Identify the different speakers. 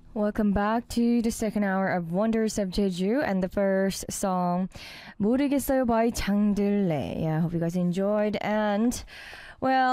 Speaker 1: Welcome back to the second hour of Wonders of Jeju and the first song 모르겠어요 by 장들레. Yeah, I hope you guys enjoyed and well